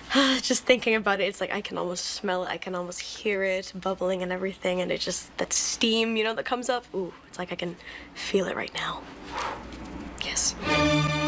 Just thinking about it, it's like I can almost smell it, I can almost hear it bubbling and everything, and it just, that steam, that comes up, ooh, it's like I can feel it right now. Yes.